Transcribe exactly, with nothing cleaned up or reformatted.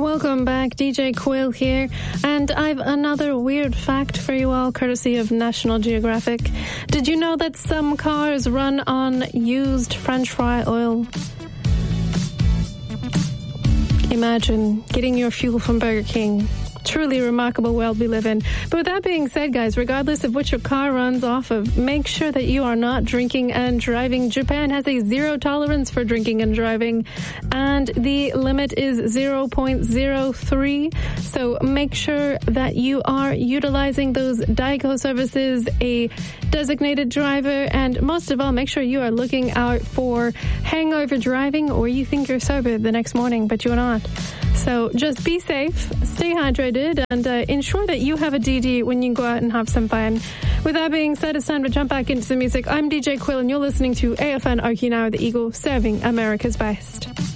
Welcome back, D J Quill here, and I've another weird fact for you all, courtesy of National Geographic. Did you know that some cars run on used French fry oil? Imagine getting your fuel from Burger King. Truly remarkable world we live in. But with that being said, guys, regardless of what your car runs off of, make sure that you are not drinking and driving. Japan has a zero tolerance for drinking and driving, and the limit is zero point zero three. So make sure that you are utilizing those Daigo services, a designated driver, and most of all, make sure you are looking out for hangover driving, or you think you're sober the next morning, but you're not. So just be safe, stay hydrated, and uh, ensure that you have a D D when you go out and have some fun. With that being said, it's time to jump back into the music. I'm D J Quill, and you're listening to A F N Okinawa, the Eagle, serving America's best.